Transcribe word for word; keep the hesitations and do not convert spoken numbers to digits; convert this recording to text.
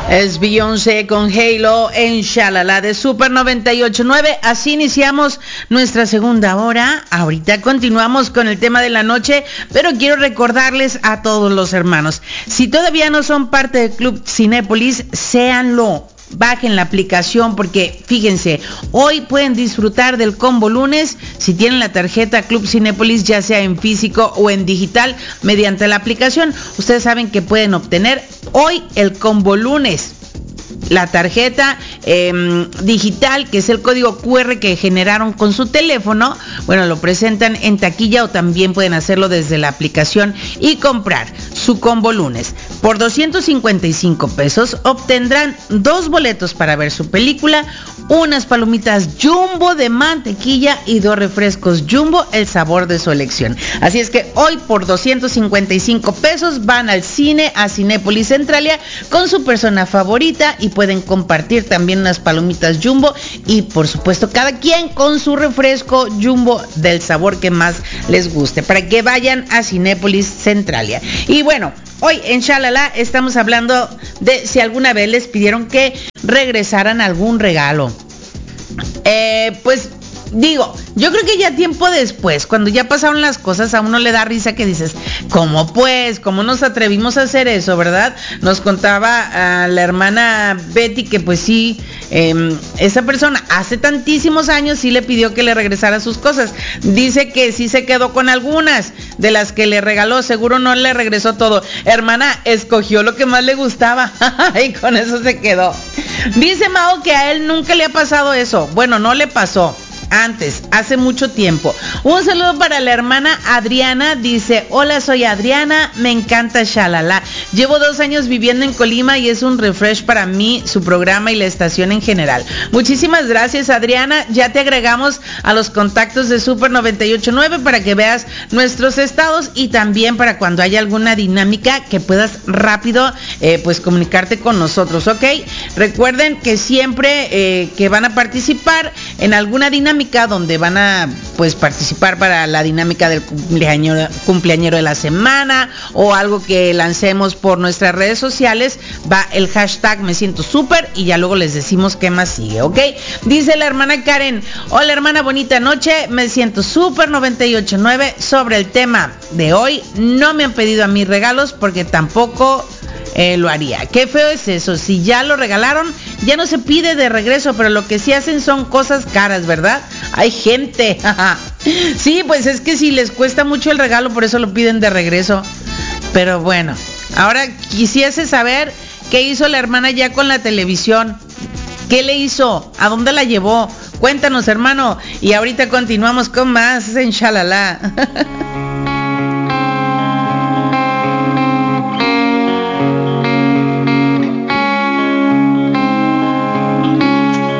Es Beyoncé con Halo en Shalala de Super noventa y ocho punto nueve. Así iniciamos nuestra segunda hora. Ahorita continuamos con el tema de la noche, pero quiero recordarles a todos los hermanos, si todavía no son parte del Club Cinépolis, séanlo. Bajen la aplicación porque fíjense, hoy pueden disfrutar del combo lunes si tienen la tarjeta Club Cinépolis, ya sea en físico o en digital, mediante la aplicación. Ustedes saben que pueden obtener hoy el combo lunes. La tarjeta eh, digital, que es el código cu erre que generaron con su teléfono, bueno, lo presentan en taquilla o también pueden hacerlo desde la aplicación y comprar su combo lunes. Por doscientos cincuenta y cinco pesos obtendrán dos boletos para ver su película, unas palomitas Jumbo de mantequilla y dos refrescos Jumbo, el sabor de su elección. Así es que hoy por doscientos cincuenta y cinco pesos van al cine, a Cinépolis Centralia, con su persona favorita y pueden compartir también unas palomitas Jumbo y por supuesto cada quien con su refresco Jumbo del sabor que más les guste, para que vayan a Cinépolis Centralia. Y bueno, hoy en Shalala estamos hablando de si alguna vez les pidieron que regresaran algún regalo. Eh, pues digo, yo creo que ya tiempo después, cuando ya pasaron las cosas, a uno le da risa que dices, ¿cómo pues? ¿Cómo nos atrevimos a hacer eso, verdad? Nos contaba a la hermana Betty que pues sí, eh, esa persona hace tantísimos años sí le pidió que le regresara sus cosas. Dice que sí se quedó con algunas de las que le regaló, seguro no le regresó todo. Hermana, escogió lo que más le gustaba y con eso se quedó. Dice Mao que a él nunca le ha pasado eso. Bueno, no le pasó. Antes, hace mucho tiempo. Un saludo para la hermana Adriana. Dice, hola, soy Adriana, me encanta Shalala. Llevo dos años viviendo en Colima y es un refresh para mí su programa y la estación en general. Muchísimas gracias, Adriana. Ya te agregamos a los contactos de Super noventa y ocho punto nueve para que veas nuestros estados y también para cuando haya alguna dinámica que puedas rápido eh, pues comunicarte con nosotros, ¿ok? Recuerden que siempre eh, que van a participar en alguna dinámica donde van a pues participar para la dinámica del cumpleañero, cumpleañero de la semana o algo que lancemos por nuestras redes sociales, va el hashtag me siento súper y ya luego les decimos qué más sigue, ¿ok? Dice la hermana Karen, hola hermana, bonita noche, me siento súper noventa y ocho punto nueve. Sobre el tema de hoy, no me han pedido a mí regalos porque tampoco Eh, lo haría. Qué feo es eso, si ya lo regalaron, ya no se pide de regreso, pero lo que sí hacen son cosas caras, ¿verdad? Hay gente, sí, pues es que si les cuesta mucho el regalo, por eso lo piden de regreso. Pero bueno, ahora quisiese saber qué hizo la hermana ya con la televisión. ¿Qué le hizo? ¿A dónde la llevó? Cuéntanos, hermano, y ahorita continuamos con más en Shalala.